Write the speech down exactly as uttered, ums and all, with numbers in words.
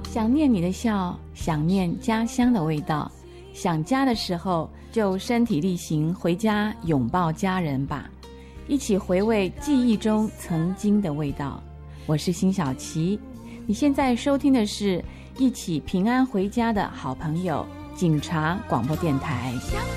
想念你的笑，想念家乡的味道，想家的时候就身体力行回家拥抱家人吧，一起回味记忆中曾经的味道。我是辛晓琪，你现在收听的是一起平安回家的好朋友警察广播电台。